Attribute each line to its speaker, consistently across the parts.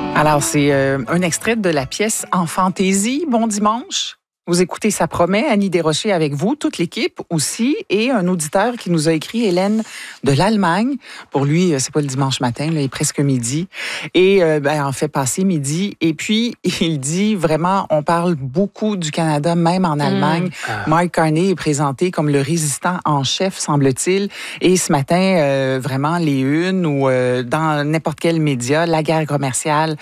Speaker 1: Alors, c'est un extrait de la pièce En fantaisie. Bon dimanche. Vous écoutez Ça promet, Annie Desrochers avec vous, toute l'équipe aussi, et un auditeur qui nous a écrit, Hélène de l'Allemagne. Pour lui, c'est pas le dimanche matin, là, il est presque midi. Et en fait, passé midi. Et puis, il dit vraiment, on parle beaucoup du Canada, même en Allemagne. Mark Carney est présenté comme le résistant en chef, semble-t-il. Et ce matin, vraiment, les unes ou dans n'importe quel média, la guerre commerciale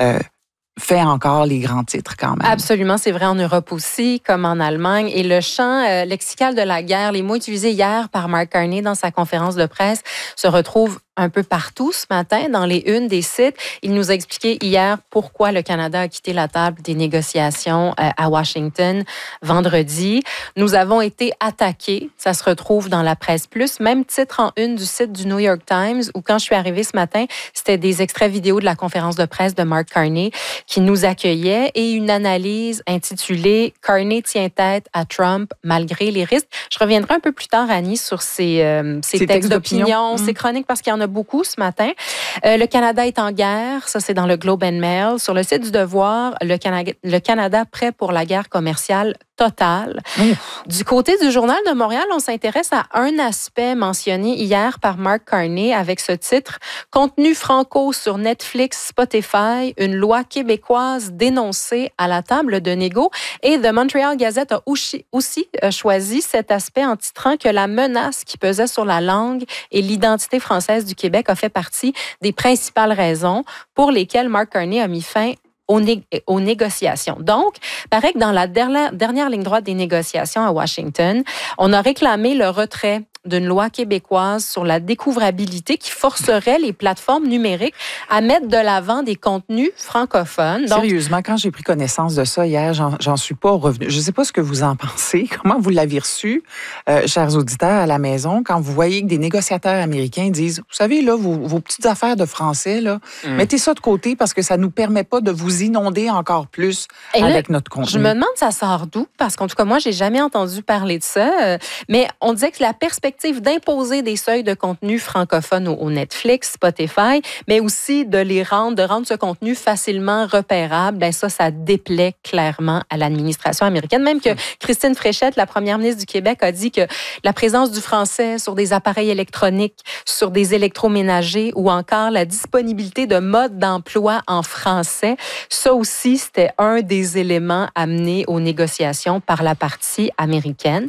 Speaker 1: fait encore les grands titres quand même.
Speaker 2: Absolument, c'est vrai en Europe aussi, comme en Allemagne. Et le champ lexical de la guerre, les mots utilisés hier par Mark Carney dans sa conférence de presse, se retrouvent un peu partout ce matin, dans les unes des sites. Il nous a expliqué hier pourquoi le Canada a quitté la table des négociations à Washington vendredi. Nous avons été attaqués. Ça se retrouve dans la presse plus. Même titre en une du site du New York Times, où quand je suis arrivée ce matin, c'était des extraits vidéo de la conférence de presse de Mark Carney qui nous accueillait et une analyse intitulée « Carney tient tête à Trump malgré les risques ». Je reviendrai un peu plus tard, Annie, sur ces textes d'opinion, ces chroniques, parce qu'il y en a beaucoup ce matin. Le Canada est en guerre, ça c'est dans le Globe and Mail. Sur le site du Devoir, le Canada prêt pour la guerre commerciale totale. Du côté du Journal de Montréal, on s'intéresse à un aspect mentionné hier par Mark Carney avec ce titre « Contenu franco sur Netflix, Spotify, une loi québécoise dénoncée à la table de négo ». Et The Montreal Gazette a aussi choisi cet aspect en titrant que la menace qui pesait sur la langue et l'identité française du Québec a fait partie des principales raisons pour lesquelles Mark Carney a mis fin aux négociations. Donc, paraît que dans la dernière ligne droite des négociations à Washington, on a réclamé le retrait d'une loi québécoise sur la découvrabilité qui forcerait les plateformes numériques à mettre de l'avant des contenus francophones. Donc,
Speaker 1: sérieusement, quand j'ai pris connaissance de ça hier, j'en suis pas revenue. Je ne sais pas ce que vous en pensez. Comment vous l'avez reçu, chers auditeurs à la maison, quand vous voyez que des négociateurs américains disent, vous savez, là, vos petites affaires de français, là, mettez ça de côté parce que ça ne nous permet pas de vous inonder encore plus avec notre contenu.
Speaker 2: Je me demande ça sort d'où, parce qu'en tout cas, moi, j'ai jamais entendu parler de ça. Mais on disait que la perspective d'imposer des seuils de contenu francophone au Netflix, Spotify, mais aussi de rendre ce contenu facilement repérable, ben ça déplaît clairement à l'administration américaine. Même que Christine Fréchette, la première ministre du Québec, a dit que la présence du français sur des appareils électroniques, sur des électroménagers ou encore la disponibilité de modes d'emploi en français, ça aussi, c'était un des éléments amenés aux négociations par la partie américaine.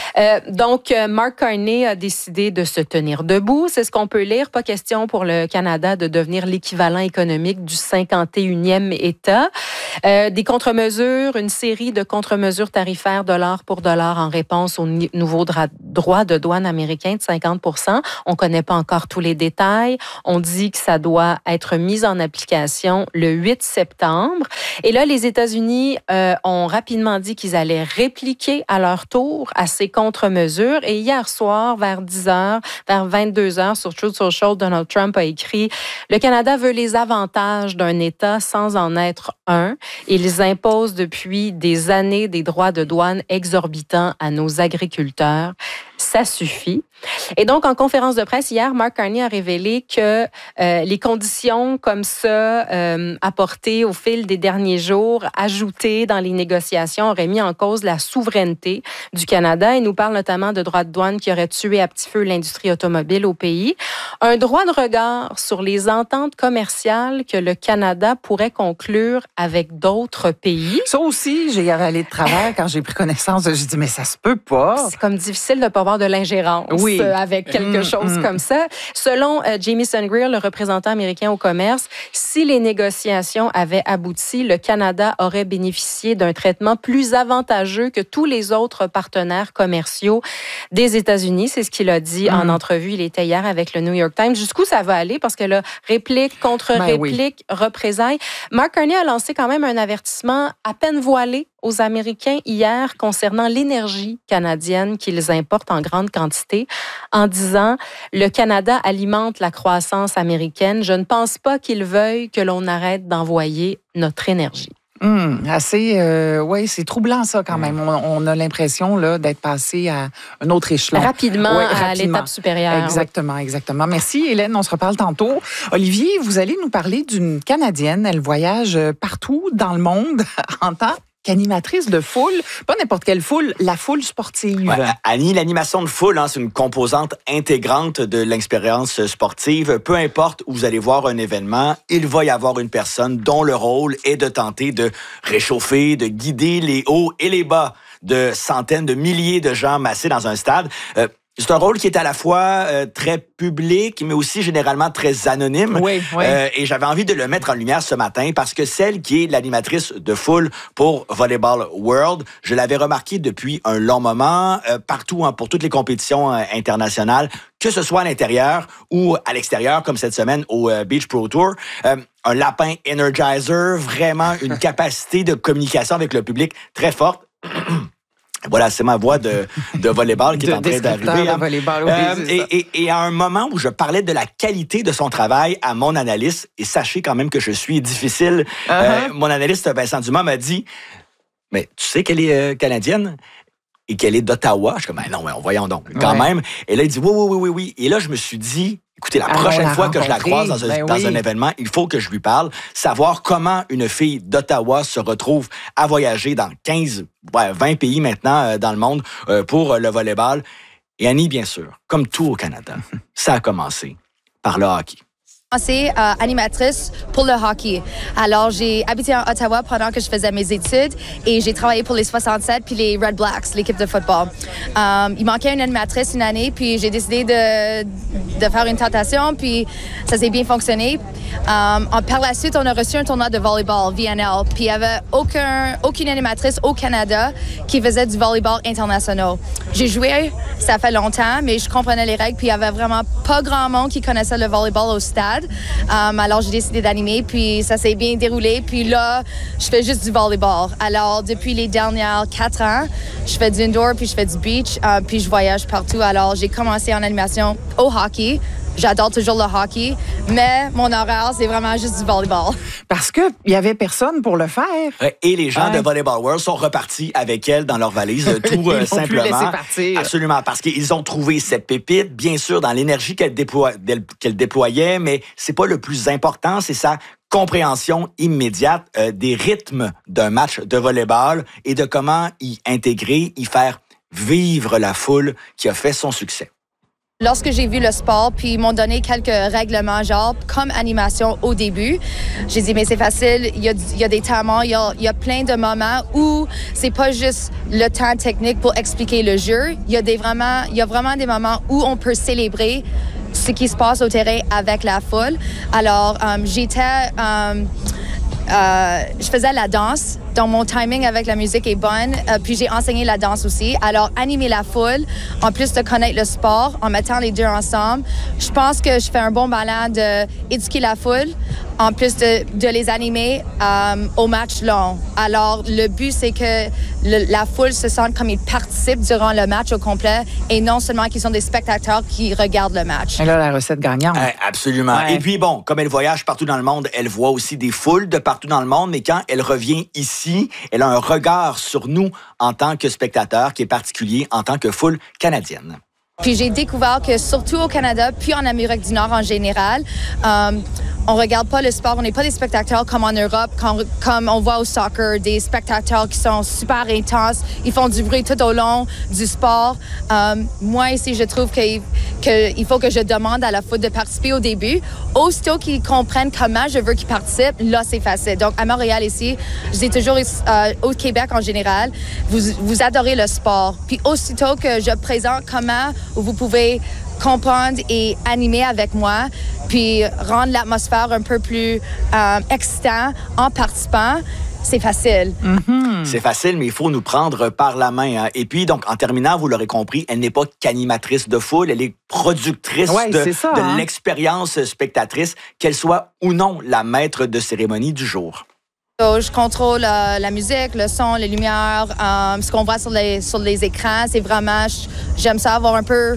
Speaker 2: Donc, Mark Carney a décidé de se tenir debout. C'est ce qu'on peut lire. Pas question pour le Canada de devenir l'équivalent économique du 51e État. Des contre-mesures, une série de contre-mesures tarifaires dollar pour dollar en réponse au nouveau droit de douane américain de 50%. On ne connaît pas encore tous les détails. On dit que ça doit être mis en application le 8 septembre. Et là, les États-Unis ont rapidement dit qu'ils allaient répliquer à leur tour à ces contre-mesures. Et hier soir, vers 10h, vers 22h, sur Truth Social, Donald Trump a écrit « Le Canada veut les avantages d'un État sans en être un. Ils imposent depuis des années des droits de douane exorbitants à nos agriculteurs. Ça suffit. » Et donc, en conférence de presse hier, Mark Carney a révélé que les conditions comme ça apportées au fil des derniers jours, ajoutées dans les négociations, auraient mis en cause la souveraineté du Canada. Il nous parle notamment de droits de douane qui auraient tué à petit feu l'industrie automobile au pays. Un droit de regard sur les ententes commerciales que le Canada pourrait conclure avec d'autres pays.
Speaker 1: Ça aussi, j'ai avalé de travers quand j'ai pris connaissance. J'ai dit, mais ça se peut pas.
Speaker 2: C'est comme difficile de ne pas avoir de l'ingérence. Oui. Avec quelque chose comme ça. Selon Jamieson Greer, le représentant américain au commerce, si les négociations avaient abouti, le Canada aurait bénéficié d'un traitement plus avantageux que tous les autres partenaires commerciaux des États-Unis. C'est ce qu'il a dit en entrevue. Il était hier avec le New York Times. Jusqu'où ça va aller? Parce que là, réplique contre réplique, représailles. Mark Carney a lancé quand même un avertissement à peine voilé aux Américains hier concernant l'énergie canadienne qu'ils importent en grande quantité en disant « Le Canada alimente la croissance américaine. Je ne pense pas qu'ils veuillent que l'on arrête d'envoyer notre énergie. »
Speaker 1: Oui, c'est troublant ça quand même. On a l'impression là, d'être passé à un autre échelon.
Speaker 2: Rapidement, à l'étape supérieure.
Speaker 1: Exactement. Merci Hélène, on se reparle tantôt. Olivier, vous allez nous parler d'une Canadienne. Elle voyage partout dans le monde en tant qu'animatrice de foule, pas n'importe quelle foule, la foule sportive.
Speaker 3: Ouais, Annie, l'animation de foule, c'est une composante intégrante de l'expérience sportive. Peu importe où vous allez voir un événement, il va y avoir une personne dont le rôle est de tenter de réchauffer, de guider les hauts et les bas de centaines de milliers de gens massés dans un stade. C'est un rôle qui est à la fois très public, mais aussi généralement très anonyme.
Speaker 1: Oui.
Speaker 3: Et j'avais envie de le mettre en lumière ce matin parce que celle qui est l'animatrice de foule pour Volleyball World, je l'avais remarqué depuis un long moment, partout pour toutes les compétitions internationales, que ce soit à l'intérieur ou à l'extérieur, comme cette semaine au Beach Pro Tour. Un lapin energizer, vraiment une capacité de communication avec le public très forte. Voilà, c'est ma voix de volleyball qui est en train d'arriver. Et à un moment où je parlais de la qualité de son travail à mon analyste, et sachez quand même que je suis difficile, mon analyste Vincent Dumas m'a dit « Mais tu sais qu'elle est canadienne? » Et qu'elle est d'Ottawa. Je suis comme, non, voyons donc, quand même. Et là, il dit, oui. Et là, je me suis dit, écoutez, la prochaine fois que je la croise dans un événement, il faut que je lui parle, savoir comment une fille d'Ottawa se retrouve à voyager dans 20 pays maintenant dans le monde pour le volleyball. Et Annie, bien sûr, comme tout au Canada, ça a commencé par le hockey.
Speaker 4: C'est animatrice pour le hockey. Alors, j'ai habité en Ottawa pendant que je faisais mes études et j'ai travaillé pour les 67 puis les Red Blacks, l'équipe de football. Il manquait une animatrice une année, puis j'ai décidé de faire une tentation, puis ça s'est bien fonctionné. Par la suite, on a reçu un tournoi de volleyball, VNL, puis il n'y avait aucune animatrice au Canada qui faisait du volleyball international. J'ai joué, ça fait longtemps, mais je comprenais les règles, puis il n'y avait vraiment pas grand monde qui connaissait le volleyball au stade. Alors, j'ai décidé d'animer, puis ça s'est bien déroulé. Puis là, je fais juste du volleyball. Alors, depuis les dernières 4 ans, je fais du indoor, puis je fais du beach, puis je voyage partout. Alors, j'ai commencé en animation au hockey. J'adore toujours le hockey, mais mon horaire, c'est vraiment juste du volleyball.
Speaker 1: Parce qu'il n'y avait personne pour le faire.
Speaker 3: Et les gens de Volleyball World sont repartis avec elle dans leur valise, tout simplement.
Speaker 1: Pu laisser partir.
Speaker 3: Absolument, parce qu'ils ont trouvé cette pépite, bien sûr, dans l'énergie qu'elle déployait, mais c'est pas le plus important, c'est sa compréhension immédiate des rythmes d'un match de volleyball et de comment y intégrer, y faire vivre la foule qui a fait son succès.
Speaker 4: Lorsque j'ai vu le sport, puis ils m'ont donné quelques règlements, genre comme animation au début, j'ai dit, mais c'est facile, il y a des talents, il y a plein de moments où c'est pas juste le temps technique pour expliquer le jeu, il y a vraiment des moments où on peut célébrer ce qui se passe au terrain avec la foule. Alors, je faisais la danse, donc mon timing avec la musique est bonne, puis j'ai enseigné la danse aussi. Alors, animer la foule, en plus de connaître le sport, en mettant les deux ensemble, je pense que je fais un bon ballon d'éduquer la foule, en plus de les animer au match long. Alors, le but, c'est que la foule se sente comme ils participent durant le match au complet et non seulement qu'ils sont des spectateurs qui regardent le match.
Speaker 1: Et là, la recette gagnante.
Speaker 3: Absolument. Ouais. Et puis, bon, comme elle voyage partout dans le monde, elle voit aussi des foules de partout dans le monde, mais quand elle revient ici, elle a un regard sur nous en tant que spectateurs qui est particulier en tant que foule canadienne.
Speaker 4: Puis j'ai découvert que surtout au Canada, puis en Amérique du Nord en général, on regarde pas le sport, on n'est pas des spectateurs comme en Europe, comme on voit au soccer, des spectateurs qui sont super intenses, ils font du bruit tout au long du sport. Moi ici, je trouve qu'il faut que je demande à la foule de participer au début. Aussitôt qu'ils comprennent comment je veux qu'ils participent, là c'est facile. Donc à Montréal ici, je dis toujours au Québec en général, vous adorez le sport. Puis aussitôt que je présente comment vous pouvez comprendre et animer avec moi, puis rendre l'atmosphère un peu plus excitant en participant, c'est facile.
Speaker 3: Mm-hmm. C'est facile, mais il faut nous prendre par la main. Hein. Et puis, donc, en terminant, vous l'aurez compris, elle n'est pas qu'animatrice de foule, elle est productrice de l'expérience spectatrice, qu'elle soit ou non la maître de cérémonie du jour.
Speaker 4: Je contrôle la musique, le son, les lumières, ce qu'on voit sur les écrans. C'est vraiment, j'aime ça avoir un peu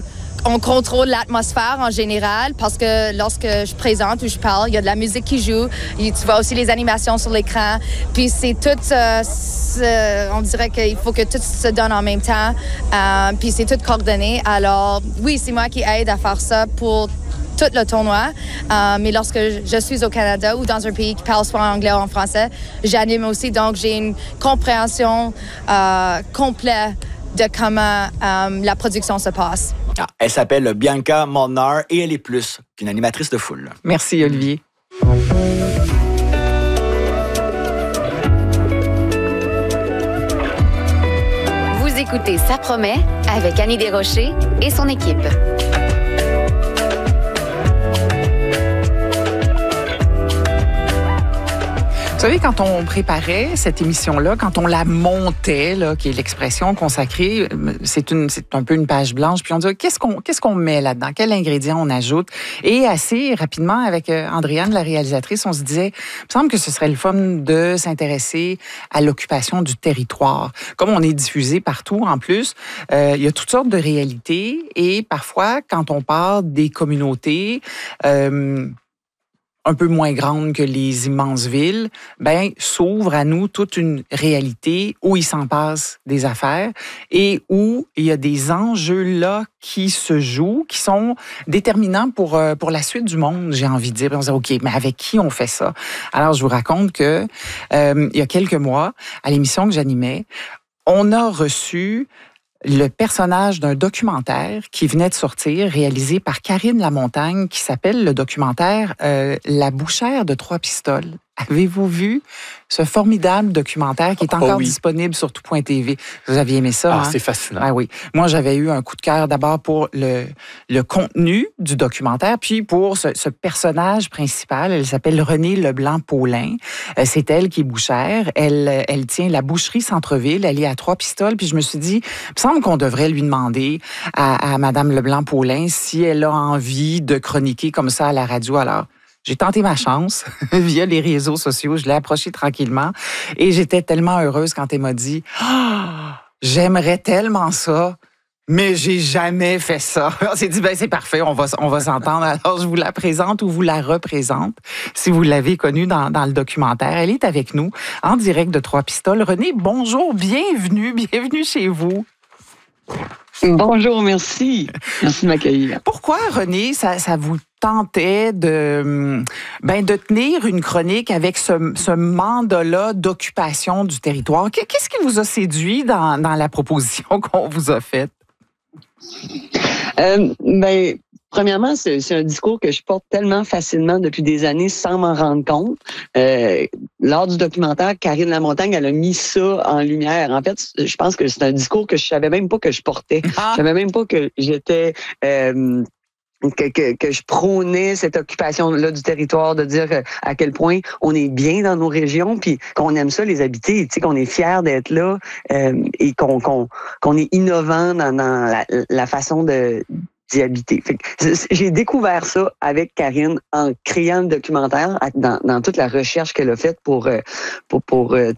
Speaker 4: on contrôle l'atmosphère en général parce que lorsque je présente ou je parle, il y a de la musique qui joue. Et tu vois aussi les animations sur l'écran. Puis c'est tout, on dirait qu'il faut que tout se donne en même temps. Puis c'est tout coordonné. Alors oui, c'est moi qui aide à faire ça pour tout le tournoi. Mais lorsque je suis au Canada ou dans un pays qui parle soit en anglais ou en français, j'anime aussi. Donc j'ai une compréhension complète de comment la production se passe.
Speaker 3: Elle s'appelle Bianca Molnar et elle est plus qu'une animatrice de foule.
Speaker 1: Merci, Olivier.
Speaker 5: Vous écoutez Ça promet avec Annie Desrochers et son équipe.
Speaker 1: Vous savez, quand on préparait cette émission-là, quand on la montait, là, qui est l'expression consacrée, c'est un peu une page blanche, puis on dit qu'est-ce qu'on met là-dedans, quel ingrédient on ajoute. Et assez rapidement, avec Andréane, la réalisatrice, on se disait, il me semble que ce serait le fun de s'intéresser à l'occupation du territoire. Comme on est diffusé partout, en plus, il y a toutes sortes de réalités, et parfois, quand on parle des communautés, un peu moins grande que les immenses villes, ben s'ouvre à nous toute une réalité où il s'en passe des affaires et où il y a des enjeux là qui se jouent, qui sont déterminants pour la suite du monde, j'ai envie de dire. Et on se dit, OK, mais avec qui on fait ça? Alors, je vous raconte que il y a quelques mois, à l'émission que j'animais, on a reçu le personnage d'un documentaire qui venait de sortir, réalisé par Karine Lamontagne, qui s'appelle le documentaire La bouchère de Trois-Pistoles. Avez-vous vu ce formidable documentaire qui est encore disponible sur tout.tv? Vous aviez aimé ça, hein?
Speaker 6: C'est fascinant.
Speaker 1: Ah oui. Moi, j'avais eu un coup de cœur d'abord pour le contenu du documentaire, puis pour ce personnage principal. Elle s'appelle Renée Leblanc-Paulin. C'est elle qui est bouchère. Elle tient la boucherie Centre-Ville. Elle est à Trois-Pistoles. Puis je me suis dit, il me semble qu'on devrait lui demander à Madame Leblanc-Paulin si elle a envie de chroniquer comme ça à la radio. Alors, j'ai tenté ma chance via les réseaux sociaux. Je l'ai approchée tranquillement et j'étais tellement heureuse quand elle m'a dit « J'aimerais tellement ça, mais j'ai jamais fait ça. » On s'est dit « Ben c'est parfait, on va s'entendre. » Alors, je vous la présente ou vous la représente si vous l'avez connue dans le documentaire. Elle est avec nous en direct de Trois-Pistoles. Renée, bonjour, bienvenue chez vous.
Speaker 7: Bonjour, merci. Merci de m'accueillir.
Speaker 1: Pourquoi, Renée, ça vous tentait de tenir une chronique avec ce mandat-là d'occupation du territoire? Qu'est-ce qui vous a séduit dans la proposition qu'on vous a faite?
Speaker 7: Premièrement, c'est un discours que je porte tellement facilement depuis des années sans m'en rendre compte. Lors du documentaire, Karine Lamontagne, elle a mis ça en lumière. En fait, je pense que c'est un discours que je savais même pas que je portais. Je savais même pas que j'étais... Que je prônais cette occupation-là du territoire, de dire à quel point on est bien dans nos régions, puis qu'on aime ça les habiter, tu sais, qu'on est fiers d'être là et qu'on est innovant dans la façon d'y habiter. Fait que j'ai découvert ça avec Karine en créant le documentaire, dans toute la recherche qu'elle a faite pour